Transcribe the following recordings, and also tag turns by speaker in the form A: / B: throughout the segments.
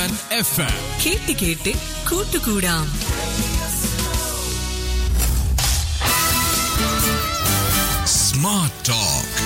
A: And FM.
B: കേട്ട് കേട്ട് കൂട്ടുകൂടാം.
A: Smart talk.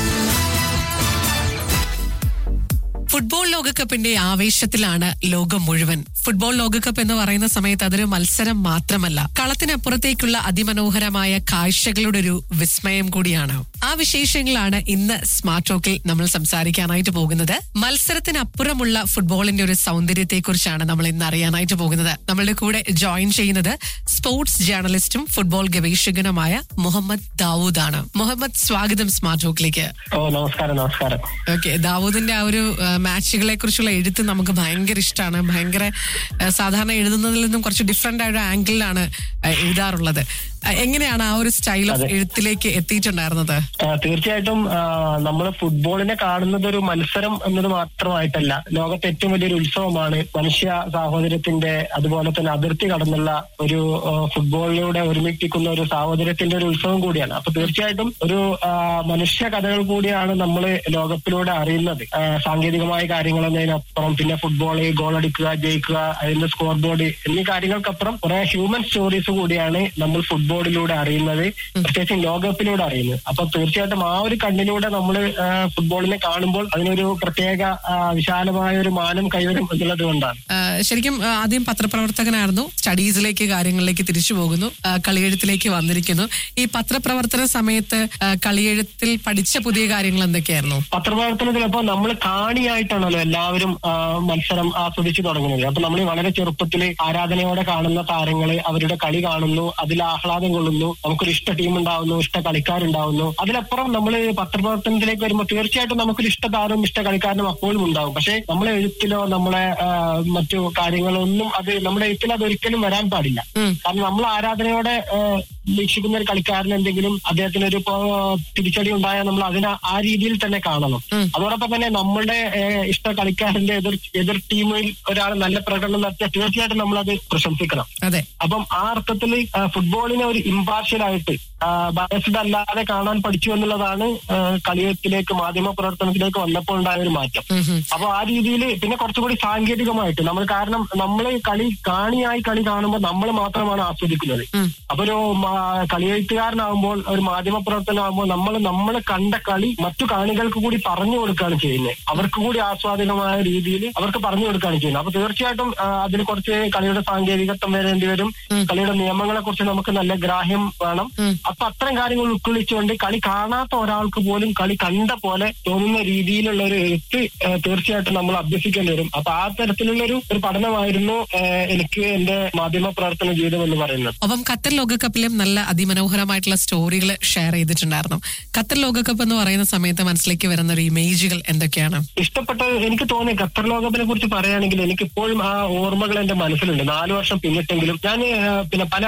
C: ഫുട്ബോൾ ലോകകപ്പിന്റെ ആവേശത്തിലാണ് ലോകം മുഴുവൻ. ഫുട്ബോൾ ലോകകപ്പ് എന്ന് പറയുന്ന സമയത്ത് അതൊരു മത്സരം മാത്രമല്ല, കളത്തിനപ്പുറത്തേക്കുള്ള അതിമനോഹരമായ കാഴ്ചകളുടെ ഒരു വിസ്മയം കൂടിയാണ്. ആ വിശേഷങ്ങളാണ് ഇന്ന് സ്മാർട്ട് ടോക്കിൽ നമ്മൾ സംസാരിക്കാനായിട്ട് പോകുന്നത്. മത്സരത്തിനപ്പുറമുള്ള ഫുട്ബോളിന്റെ ഒരു സൗന്ദര്യത്തെക്കുറിച്ചാണ് നമ്മൾ ഇന്ന് അറിയാനായിട്ട് പോകുന്നത്. നമ്മളുടെ കൂടെ ജോയിൻ ചെയ്യുന്നത് സ്പോർട്സ് ജേർണലിസ്റ്റും ഫുട്ബോൾ ഗവേഷകനുമായ മുഹമ്മദ് ദാവൂദ് ആണ്. മുഹമ്മദ്, സ്വാഗതം സ്മാർട്ട് ടോക്കിലേക്ക്.
D: നമസ്കാരം.
C: ഓക്കെ, ദാവൂദിന്റെ ആ ഒരു മാച്ചുകളെ കുറിച്ചുള്ള എഴുത്ത് നമുക്ക് ഭയങ്കര ഇഷ്ടമാണ്. ഭയങ്കര സാധാരണ എഴുതുന്നതിൽ നിന്നും കുറച്ച് ഡിഫറെന്റ് ആയ ഒരു ആംഗിളിലാണ് എഴുതാറുള്ളത്. എങ്ങനെയാണ് ആ ഒരു സ്റ്റൈൽ ഓഫ് എഴുത്തിലേക്ക് എത്തിയിട്ടുണ്ടായിരുന്നത്?
D: തീർച്ചയായിട്ടും നമ്മൾ ഫുട്ബോളിനെ കാണുന്നത് ഒരു മത്സരം എന്നത് മാത്രമായിട്ടല്ല, ലോകത്തെ ഏറ്റവും വലിയൊരു ഉത്സവമാണ്. മനുഷ്യ സാഹോദര്യത്തിന്റെ, അതുപോലെ തന്നെ അതിർത്തി കടന്നുള്ള ഒരു ഫുട്ബോളിലൂടെ ഒരുമിപ്പിക്കുന്ന ഒരു സാഹോദര്യത്തിന്റെ ഒരു ഉത്സവം കൂടിയാണ്. അപ്പൊ തീർച്ചയായിട്ടും ഒരു മനുഷ്യ കഥകൾ കൂടിയാണ് നമ്മൾ ലോകത്തിലൂടെ അറിയുന്നത്. സാങ്കേതികമായ കാര്യങ്ങളെന്നതിനപ്പുറം പിന്നെ ഫുട്ബോള്, ഗോളടിക്കുക, ജയിക്കുക, അതിന്റെ സ്കോർ ബോർഡ് എന്നീ കാര്യങ്ങൾക്കപ്പുറം കുറെ ഹ്യൂമൻ സ്റ്റോറീസ് കൂടിയാണ് നമ്മൾ ഫുട്ബോളിലൂടെ അറിയുന്നത്, പ്രത്യേകിച്ചും ലോകകപ്പിലൂടെ അറിയുന്നത്. അപ്പൊ തീർച്ചയായിട്ടും ആ ഒരു കണ്ണിലൂടെ നമ്മൾ ഫുട്ബോളിനെ കാണുമ്പോൾ അതിനൊരു പ്രത്യേക വിശാലമായ ഒരു മാനം കൈവരും എന്നുള്ളത് കൊണ്ടാണ്.
C: ശരിക്കും ആദ്യം പത്രപ്രവർത്തകനായിരുന്നു, സ്റ്റഡീസിലേക്ക്, കാര്യങ്ങളിലേക്ക് തിരിച്ചു പോകുന്നു, കളിയെഴുത്തിലേക്ക് വന്നിരിക്കുന്നു. ഈ പത്രപ്രവർത്തന സമയത്ത് കളിയെഴുത്തിൽ പഠിച്ച പുതിയ കാര്യങ്ങൾ എന്തൊക്കെയായിരുന്നു?
D: പത്രപ്രവർത്തനത്തിൽ അപ്പൊ നമ്മൾ കാണിയായിട്ടാണല്ലോ എല്ലാവരും മത്സരം ആസ്വദിച്ചു തുടങ്ങുന്നത്. അപ്പൊ നമ്മൾ വളരെ ചെറുപ്പത്തിൽ ആരാധനയോടെ കാണുന്ന താരങ്ങള്, അവരുടെ കളി കാണുന്നു, അതിൽ ആഹ്ലാദം കൊള്ളുന്നു, നമുക്കൊരു ഇഷ്ട ടീം ഉണ്ടാവുന്നു, ഇഷ്ട കളിക്കാരുണ്ടാവുന്നു. അതിലപ്പുറം നമ്മൾ പത്രപ്രവർത്തനത്തിലേക്ക് വരുമ്പോൾ തീർച്ചയായിട്ടും നമുക്കൊരു ഇഷ്ട താരവും ഇഷ്ട കളിക്കാരനും അപ്പോഴും ഉണ്ടാവും. പക്ഷെ നമ്മളെ എഴുത്തിലോ നമ്മളെ മറ്റു കാര്യങ്ങളൊന്നും അത് നമ്മുടെ എഴുത്തിൽ അതൊരിക്കലും വരാൻ പാടില്ല. കാരണം നമ്മൾ ആരാധനയോടെ വീക്ഷിക്കുന്ന ഒരു കളിക്കാരന് എന്തെങ്കിലും അദ്ദേഹത്തിന് ഒരു തിരിച്ചടി ഉണ്ടായാൽ നമ്മൾ അതിനെ ആ രീതിയിൽ തന്നെ കാണണം. അതോടൊപ്പം തന്നെ നമ്മളുടെ ഇഷ്ട കളിക്കാരന്റെ എതിർ ടീമിൽ ഒരാൾ നല്ല പ്രകടനം നടത്തിയാൽ തീർച്ചയായിട്ടും നമ്മളത് പ്രശംസിക്കണം. അപ്പം ആ അർത്ഥത്തിൽ ഫുട്ബോളിനെ ഒരു ഇമ്പാർഷ്യലായിട്ട് ബയസ്ഡ് അല്ലാതെ കാണാൻ പഠിച്ചു എന്നുള്ളതാണ് കളിയത്തിലേക്ക്, മാധ്യമ പ്രവർത്തനത്തിലേക്ക് വന്നപ്പോൾ ഉണ്ടായ ഒരു മാറ്റം. അപ്പൊ ആ രീതിയിൽ പിന്നെ കുറച്ചുകൂടി സാങ്കേതികമായിട്ട് നമ്മൾ, കാരണം നമ്മൾ കാണിയായി കളി കാണുമ്പോൾ നമ്മൾ മാത്രമാണ് ആസ്വദിക്കുന്നത്. അപ്പൊ ഒരു കളിയെഴുത്തുകാരനാകുമ്പോൾ, ഒരു മാധ്യമ പ്രവർത്തനമാകുമ്പോൾ നമ്മൾ കണ്ട കളി മറ്റു കാണികൾക്ക് കൂടി പറഞ്ഞു കൊടുക്കുകയാണ് ചെയ്യുന്നത്. അവർക്ക് കൂടി ആസ്വാദികമായ രീതിയിൽ അവർക്ക് പറഞ്ഞു കൊടുക്കുകയാണ് ചെയ്യുന്നത്. അപ്പൊ തീർച്ചയായിട്ടും അതിന് കുറച്ച് കളിയുടെ സാങ്കേതികത്വം വരേണ്ടി വരും. കളിയുടെ നിയമങ്ങളെ കുറിച്ച് നമുക്ക് നല്ല ഗ്രാഹ്യം വേണം. അപ്പൊ അത്തരം കാര്യങ്ങൾ ഉൾക്കൊള്ളിച്ചുകൊണ്ട് കളി കാണാത്ത ഒരാൾക്ക് പോലും കളി കണ്ട പോലെ തോന്നുന്ന രീതിയിലുള്ള ഒരു എഴുത്ത് തീർച്ചയായിട്ടും നമ്മൾ അഭ്യസിക്കേണ്ടി വരും. അപ്പൊ ആ തരത്തിലുള്ള ഒരു പഠനമായിരുന്നു എനിക്ക് എന്റെ മാധ്യമ പ്രവർത്തന ജീവിതം എന്ന് പറയുന്നത്.
C: അപ്പം ഖത്തർ ലോകകപ്പിലും നല്ല അതിമനോഹരമായിട്ടുള്ള സ്റ്റോറികൾ ഷെയർ ചെയ്തിട്ടുണ്ടായിരുന്നു. ഖത്തർ ലോകകപ്പ് എന്ന് പറയുന്ന സമയത്ത് മനസ്സിലേക്ക് വരുന്ന ഒരു ഇമേജുകൾ എന്തൊക്കെയാണ്?
D: ഇഷ്ടപ്പെട്ട എനിക്ക് തോന്നി ഖത്തർ ലോകകപ്പിനെ കുറിച്ച് പറയുകയാണെങ്കിൽ എനിക്കിപ്പോഴും ആ ഓർമ്മകൾ എന്റെ മനസ്സിലുണ്ട്. 4 വർഷം പിന്നിട്ടെങ്കിലും ഞാൻ പിന്നെ പല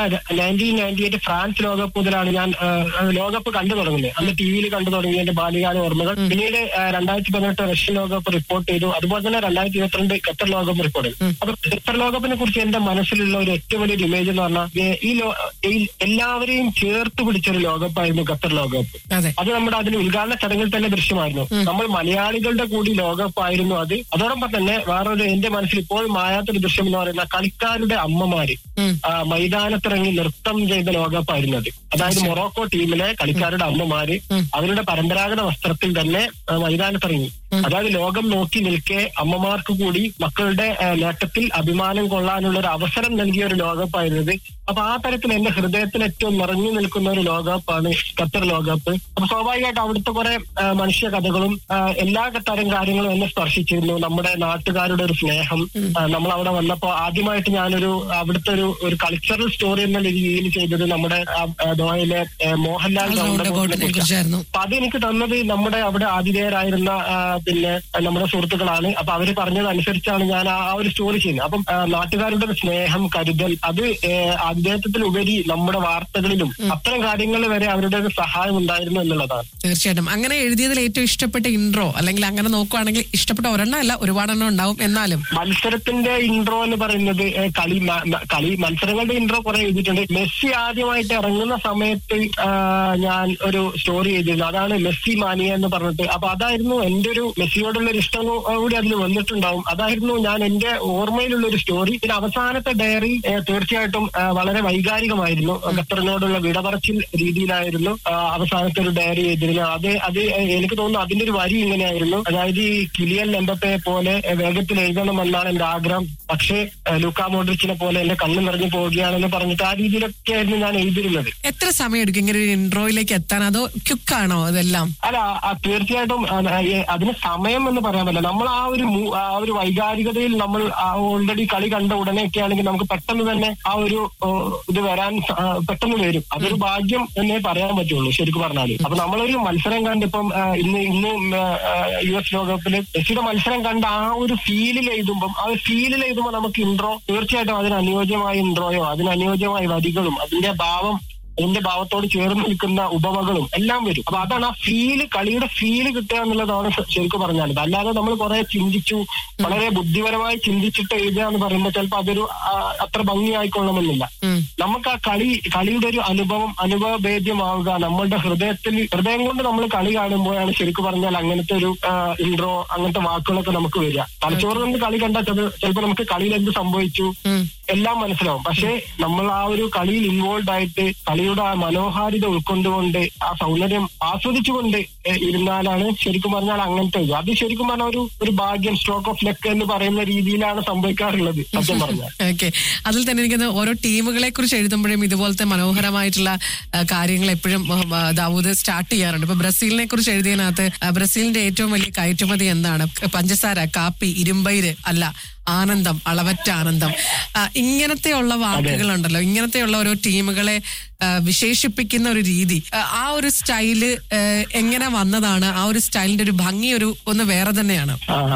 D: 1998 ഫ്രാൻസ് ലോകകപ്പ് മുതലാണ് ഞാൻ ലോകകപ്പ് കണ്ടു തുടങ്ങുന്നത്. അന്ന് ടിവിയിൽ കണ്ടു തുടങ്ങിയ എന്റെ ബാല്യകാല ഓർമ്മകൾ. പിന്നീട് 2018 റഷ്യൻ ലോകകപ്പ് റിപ്പോർട്ട് ചെയ്തു. അതുപോലെ തന്നെ 2022 ഖത്തർ ലോകകപ്പ് റിപ്പോർട്ട് ചെയ്തു. അപ്പൊ ഖത്തർ ലോകകപ്പിനെ കുറിച്ച് എന്റെ മനസ്സിലുള്ള ഒരു ഏറ്റവും വലിയൊരു ഇമേജ് എന്ന് പറഞ്ഞാൽ ഈ എല്ലാവരെയും ചേർത്ത് പിടിച്ചൊരു ലോകകപ്പായിരുന്നു ഖത്തർ ലോകകപ്പ്. അത് നമ്മുടെ അതിന് ഉദ്ഘാടന ചടങ്ങിൽ തന്നെ ദൃശ്യമായിരുന്നു. നമ്മൾ മലയാളികളുടെ കൂടി ലോകകപ്പായിരുന്നു അത്. അതോടൊപ്പം തന്നെ വേറൊരു എന്റെ മനസ്സിൽ ഇപ്പോൾ മായാത്തൊരു ദൃശ്യം എന്ന് പറയുന്ന കളിക്കാരുടെ അമ്മമാര് മൈതാനത്തിറങ്ങി നൃത്തം ചെയ്ത ലോകകപ്പായിരുന്നു അത്. അതായത് മൊറോക്കോ ടീമിലെ കളിക്കാരുടെ അമ്മമാര് അവരുടെ പരമ്പരാഗത വസ്ത്രത്തിൽ തന്നെ മൈതാനത്തിറങ്ങി. അതായത് ലോകം നോക്കി നിൽക്കെ അമ്മമാർക്ക് കൂടി മക്കളുടെ നേട്ടത്തിൽ അഭിമാനം കൊള്ളാനുള്ള ഒരു അവസരം നൽകിയ ഒരു ലോകകപ്പായിരുന്നത്. അപ്പൊ ആ തരത്തിൽ എന്റെ ഹൃദയത്തിൽ ഏറ്റവും നിറഞ്ഞു നിൽക്കുന്ന ഒരു ലോകകപ്പാണ് ഖത്തർ ലോകകപ്പ്. അപ്പൊ സ്വാഭാവികമായിട്ട് അവിടുത്തെ കുറെ മനുഷ്യ കഥകളും എല്ലാ തരം കാര്യങ്ങളും എന്നെ സ്പർശിച്ചിരുന്നു. നമ്മുടെ നാട്ടുകാരുടെ ഒരു സ്നേഹം. നമ്മൾ അവിടെ വന്നപ്പോ ആദ്യമായിട്ട് ഞാനൊരു അവിടുത്തെ ഒരു കൾച്ചറൽ സ്റ്റോറി എന്ന രീതിയിൽ ചെയ്തത് നമ്മുടെ ദോഹയിലെ മോഹൻലാൽ ഗ്രൗണ്ടിനെ. അപ്പൊ അതെനിക്ക് തന്നത് നമ്മുടെ അവിടെ ആതിഥേയരായിരുന്ന പിന്നെ നമ്മുടെ സുഹൃത്തുക്കളാണ്. അപ്പൊ അവര് പറഞ്ഞതനുസരിച്ചാണ് ഞാൻ ആ ഒരു സ്റ്റോറി ചെയ്യുന്നത്. അപ്പം നാട്ടുകാരുടെ സ്നേഹം, കരുതൽ, അത് അദ്ദേഹത്തിലുപരി നമ്മുടെ വാർത്തകളിലും അത്തരം കാര്യങ്ങളിൽ വരെ അവരുടെ ഒരു സഹായം ഉണ്ടായിരുന്നു എന്നുള്ളതാണ്.
C: തീർച്ചയായിട്ടും. അങ്ങനെ എഴുതിയതിൽ ഏറ്റവും ഇഷ്ടപ്പെട്ട ഇൻട്രോ, അല്ലെങ്കിൽ അങ്ങനെ നോക്കുവാണെങ്കിൽ ഇഷ്ടപ്പെട്ട ഒരെണ്ണം അല്ല, ഒരുപാടെണ്ണം ഉണ്ടാവും. എന്നാലും
D: മത്സരത്തിന്റെ ഇൻട്രോ എന്ന് പറയുന്നത് കളി മത്സരങ്ങളുടെ ഇൻട്രോ കുറെ എഴുതിയിട്ടുണ്ട്. മെസ്സി ആദ്യമായിട്ട് ഇറങ്ങുന്ന സമയത്ത് ഞാൻ ഒരു സ്റ്റോറി എഴുതിയിരുന്നു. അതാണ് മെസ്സി മാനിയ എന്ന് പറഞ്ഞിട്ട്. അപ്പൊ അതായിരുന്നു എന്റെ ഒരു മെസ്സിയോടുള്ള ഒരു ഇഷ്ടം കൂടി അതിൽ വന്നിട്ടുണ്ടാവും. അതായിരുന്നു ഞാൻ എന്റെ ഓർമ്മയിലുള്ള ഒരു സ്റ്റോറി. പിന്നെ അവസാനത്തെ ഡയറി തീർച്ചയായിട്ടും വളരെ വൈകാരികമായിരുന്നു. ഖത്തറിനോടുള്ള വിടപറച്ചിൽ രീതിയിലായിരുന്നു അവസാനത്തെ ഒരു ഡയറി എഴുതിയിരുന്നത്. അത് എനിക്ക് തോന്നുന്നു അതിന്റെ ഒരു വരി ഇങ്ങനെയായിരുന്നു. അതായത് ഈ കിലിയൻ എംബപ്പയെ പോലെ വേഗത്തിൽ എഴുതണമെന്നാണ് എന്റെ ആഗ്രഹം, പക്ഷേ ലൂക്കാ മോഡ്രിച്ചിനെ പോലെ എന്റെ കണ്ണ് നിറഞ്ഞു പോവുകയാണെന്ന് പറഞ്ഞിട്ട് ആ രീതിയിലൊക്കെ ആയിരുന്നു ഞാൻ എഴുതിയിരുന്നത്.
C: എത്ര സമയം എടുക്കും ഇങ്ങനെ ഒരു ഇൻട്രോയിലേക്ക് എത്താൻ? അതോ ക്യുക്കാണോ അതെല്ലാം?
D: അല്ല, തീർച്ചയായിട്ടും അതിന് സമയം എന്ന് പറയാൻ പറ്റില്ല. നമ്മൾ ആ ഒരു വൈകാരികതയിൽ നമ്മൾ ഓൾറെഡി കളി കണ്ട ഉടനെയൊക്കെ ആണെങ്കിൽ നമുക്ക് പെട്ടെന്ന് തന്നെ ആ ഒരു ഇത് വരാൻ പെട്ടെന്ന് വരും. അതൊരു ഭാഗ്യം എന്നേ പറയാൻ പറ്റുള്ളൂ ശരിക്കും പറഞ്ഞാൽ. അപ്പൊ നമ്മളൊരു മത്സരം കണ്ടിപ്പം ഇന്ന് US ലോകകപ്പില് മെസ്സിയുടെ മത്സരം കണ്ട ആ ഒരു ഫീലിൽ എഴുതുമ്പോൾ നമുക്ക് ഇൻട്രോ തീർച്ചയായിട്ടും അതിന് അനുയോജ്യമായ ഇൻട്രോയോ അതിനനുയോജ്യമായ വരികളും അതിന്റെ ഭാവത്തോട് ചേർന്ന് നിൽക്കുന്ന ഉപമകളും എല്ലാം വരും. അപ്പൊ അതാണ് ആ കളിയുടെ ഫീല് കിട്ടുക എന്നുള്ളതാണ് ശരിക്കും പറഞ്ഞാൽ. അല്ലാതെ നമ്മൾ കുറെ ചിന്തിച്ചു വളരെ ബുദ്ധിപരമായി ചിന്തിച്ചിട്ട് എഴുതുക എന്ന് പറയുമ്പോൾ ചിലപ്പോൾ അതൊരു അത്ര ഭംഗിയായിക്കൊള്ളണമെന്നില്ല. നമുക്ക് ആ കളിയുടെ ഒരു അനുഭവഭേദ്യമാവുക നമ്മളുടെ ഹൃദയം കൊണ്ട് നമ്മൾ കളി കാണുമ്പോഴാണ് ശരിക്കും പറഞ്ഞാൽ അങ്ങനത്തെ ഒരു ഇൻട്രോ അങ്ങനത്തെ വാക്കുകളൊക്കെ നമുക്ക് വരിക. തലച്ചോറ് കൊണ്ട് കളി കണ്ടാൽ ചിലപ്പോൾ നമുക്ക് കളിയിൽ എന്ത് സംഭവിച്ചു എല്ലാം മനസ്സിലാവും. പക്ഷെ നമ്മൾ ആ ഒരു കളിയിൽ ഇൻവോൾവ് ആയിട്ട് കളിയുടെ ആ മനോഹാരിത ഉൾക്കൊണ്ടുകൊണ്ട് ആ സൗന്ദര്യം ആസ്വദിച്ചുകൊണ്ട് ഇരുന്നാലാണ് ശരിക്കും പറഞ്ഞാൽ അങ്ങനത്തെ അത് ശരിക്കും പറഞ്ഞാൽ ഒരു ഭാഗ്യം, സ്ട്രോക്ക് ഓഫ് ലക്ക് എന്ന് പറയുന്ന രീതിയിലാണ് സംഭവിക്കാറുള്ളത് സത്യം പറഞ്ഞാൽ.
C: ഓക്കെ, അതിൽ തന്നെ എനിക്ക് ഓരോ ടീമുകളെ കുറിച്ച് എഴുതുമ്പോഴും ഇതുപോലത്തെ മനോഹരമായിട്ടുള്ള കാര്യങ്ങൾ എപ്പോഴും ദാവൂദ് സ്റ്റാർട്ട് ചെയ്യാറുണ്ട്. ഇപ്പൊ ബ്രസീലിനെ കുറിച്ച് എഴുതിയതിനകത്ത് ബ്രസീലിന്റെ ഏറ്റവും വലിയ കയറ്റുമതി എന്താണ്? പഞ്ചസാര, കാപ്പി, ഇരുമ്പയിര് അല്ല, ആനന്ദം, അളവറ്റ ആനന്ദം. ഇങ്ങനത്തെയുള്ള വാക്കുകളുണ്ടല്ലോ, ഇങ്ങനത്തെയുള്ള ഓരോ ടീമുകളെ വിശേഷിപ്പിക്കുന്ന ഒരു രീതി, ആ ഒരു സ്റ്റൈല് എങ്ങനെ വന്നതാണ്? ആ ഒരു സ്റ്റൈലിന്റെ ഒരു ഭംഗി ഒന്ന് വേറെ തന്നെയാണ്.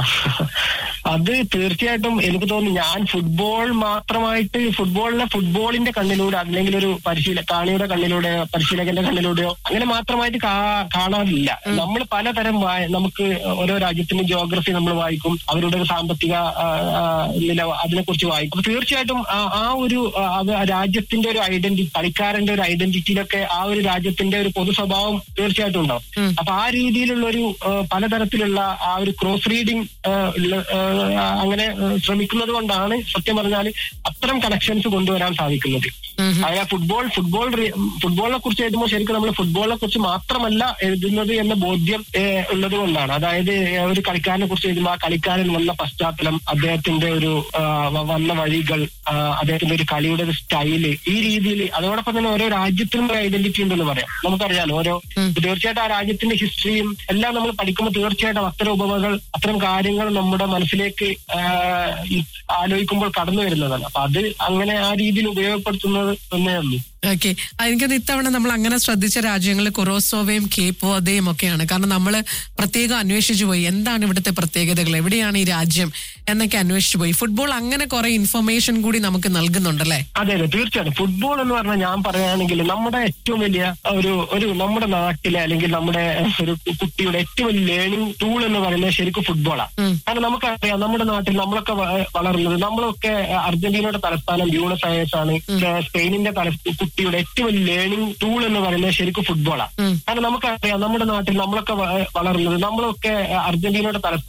D: അത് തീർച്ചയായിട്ടും എനിക്ക് തോന്നുന്നു ഞാൻ ഫുട്ബോൾ മാത്രമായിട്ട് ഫുട്ബോളിന്റെ കണ്ണിലൂടെ അല്ലെങ്കിൽ ഒരു കാണിയുടെ കണ്ണിലൂടെയോ പരിശീലകന്റെ കണ്ണിലൂടെയോ അങ്ങനെ മാത്രമായിട്ട് കാണാറില്ല. നമ്മൾ പലതരം നമുക്ക് ഓരോ രാജ്യത്തിന്റെ ജിയോഗ്രഫി നമ്മൾ വായിക്കും, അവരുടെ ഒരു സാമ്പത്തിക നില അതിനെക്കുറിച്ച് വായിക്കും. അപ്പൊ തീർച്ചയായിട്ടും ആ ഒരു രാജ്യത്തിന്റെ ഒരു ഐഡന്റിറ്റി, കളിക്കാരന്റെ ഒരു ഐഡന്റിറ്റിയിലൊക്കെ ആ ഒരു രാജ്യത്തിന്റെ ഒരു പൊതു സ്വഭാവം തീർച്ചയായിട്ടും ഉണ്ടാവും. അപ്പൊ ആ രീതിയിലുള്ള ഒരു പലതരത്തിലുള്ള ആ ഒരു ക്രോസ് റീഡിങ് അങ്ങനെ ശ്രമിക്കുന്നത് കൊണ്ടാണ് സത്യം പറഞ്ഞാൽ അത്തരം കണക്ഷൻസ് കൊണ്ടുവരാൻ സാധിക്കുന്നത്. അതായത് ഫുട്ബോളിനെ കുറിച്ച് എഴുതുമ്പോൾ ശരിക്കും നമ്മൾ ഫുട്ബോളിനെ കുറിച്ച് മാത്രമല്ല എഴുതുന്നത് എന്ന ബോധ്യം ഉള്ളത് കൊണ്ടാണ്. അതായത് ഒരു കളിക്കാരനെ കുറിച്ച് എഴുതുമ്പോൾ ആ കളിക്കാരൻ വന്ന പശ്ചാത്തലം, അദ്ദേഹത്തിന്റെ ഒരു വന്ന വഴികൾ, അദ്ദേഹത്തിന്റെ ഒരു കളിയുടെ ഒരു സ്റ്റൈല്, ഈ രീതിയിൽ അതോടൊപ്പം തന്നെ ഓരോ രാജ്യത്തിനും ഒരു ഐഡന്റിറ്റി ഉണ്ടെന്ന് പറയാം. നമുക്കറിയാലോ തീർച്ചയായിട്ടും ആ രാജ്യത്തിന്റെ ഹിസ്റ്ററിയും എല്ലാം നമ്മൾ പഠിക്കുമ്പോൾ തീർച്ചയായിട്ടും അത്തരം ഉപമകൾ, അത്തരം കാര്യങ്ങൾ നമ്മുടെ മനസ്സിലേക്ക് ആലോചിക്കുമ്പോൾ കടന്നു വരുന്നതാണ്. അപ്പൊ അത് അങ്ങനെ ആ രീതിയിൽ ഉപയോഗപ്പെടുത്തുന്നത് തന്നെയേ ഉള്ളൂ.
C: ഓക്കെ, എനിക്കത് ഇത്തവണ നമ്മൾ അങ്ങനെ ശ്രദ്ധിച്ച രാജ്യങ്ങൾ കൊറോസോവയും കേപ്പ് വെർദെയും ഒക്കെയാണ്. കാരണം നമ്മൾ പ്രത്യേകം അന്വേഷിച്ചു പോയി എന്താണ് ഇവിടുത്തെ പ്രത്യേകതകൾ, എവിടെയാണ് ഈ രാജ്യം എന്നൊക്കെ അന്വേഷിച്ചു പോയി. ഫുട്ബോൾ അങ്ങനെ കുറെ ഇൻഫർമേഷൻ കൂടി നമുക്ക് നൽകുന്നുണ്ടല്ലേ?
D: അതെ, തീർച്ചയായിട്ടും. ഫുട്ബോൾ എന്ന് പറഞ്ഞാൽ ഞാൻ പറയുകയാണെങ്കിൽ നമ്മുടെ ഏറ്റവും വലിയ ഒരു നമ്മുടെ നാട്ടിലെ അല്ലെങ്കിൽ നമ്മുടെ ഒരു കുട്ടിയുടെ ഏറ്റവും വലിയ ലേണിംഗ് ടൂൾ എന്ന് പറയുന്നത് ശരിക്കും ഫുട്ബോളാണ്. കാരണം നമുക്കറിയാം നമ്മുടെ നാട്ടിൽ നമ്മളൊക്കെ വളർന്നത്, നമ്മളൊക്കെ അർജന്റീനയുടെ തലസ്ഥാനം ബ്യൂണസ് അയേഴ്സ് ആണ്. സ്പെയിനിന്റെ കുട്ടിയുടെ ഏറ്റവും വലിയ ലേണിംഗ് ടൂൾ എന്ന് പറയുന്നത് ശരിക്കും ഫുട്ബോളാണ്. കാരണം നമുക്കറിയാം നമ്മുടെ നാട്ടിൽ നമ്മളൊക്കെ വളർന്നത്, നമ്മളൊക്കെ അർജന്റീനയുടെ തലസ്ഥാനം